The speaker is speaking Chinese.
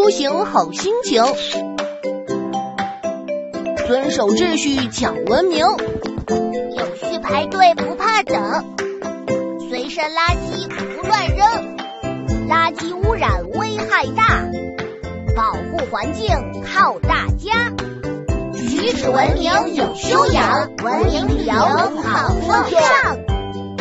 出行好心情。遵守秩序讲文明， 有序排队不怕等，随身垃圾不乱扔，垃圾污染危害大，保护环境靠大家。举止文明有修养，文明旅游好风尚。